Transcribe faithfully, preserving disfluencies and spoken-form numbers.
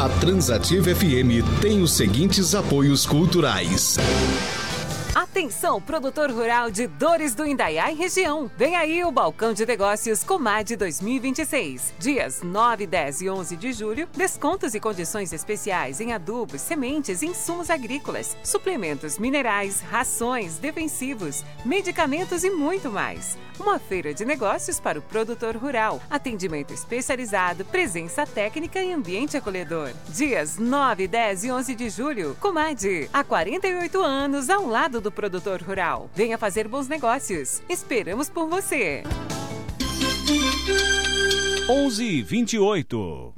A Transativa F M tem os seguintes apoios culturais. Atenção, produtor rural de Dores do Indaiá e região. Vem aí o Balcão de Negócios Comad dois mil e vinte e seis. Dias nove, dez e onze de julho, descontos e condições especiais em adubos, sementes e insumos agrícolas, suplementos minerais, rações, defensivos, medicamentos e muito mais. Uma feira de negócios para o produtor rural. Atendimento especializado, presença técnica e ambiente acolhedor. Dias nove, dez e onze de julho. Comad, há quarenta e oito anos ao lado do produtor rural. Venha fazer bons negócios. Esperamos por você. onze e vinte e oito.